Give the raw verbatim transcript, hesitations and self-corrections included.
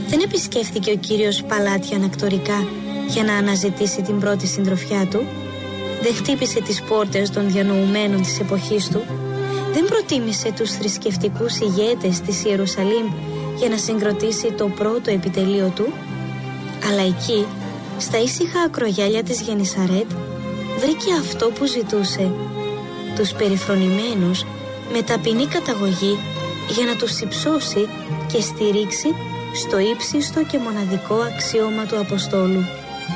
δεν επισκέφθηκε ο Κύριος παλάτια ανακτορικά για να αναζητήσει την πρώτη συντροφιά του. Δεν χτύπησε τις πόρτες των διανοουμένων της εποχής του. Δεν προτίμησε τους θρησκευτικούς ηγέτες της Ιερουσαλήμ για να συγκροτήσει το πρώτο επιτελείο του. Αλλά εκεί, στα ήσυχα ακρογιάλια της Γενισαρέτ, βρήκε αυτό που ζητούσε. Τους περιφρονημένους με ταπεινή καταγωγή για να τους υψώσει και στηρίξει στο ύψιστο και μοναδικό αξίωμα του Αποστόλου.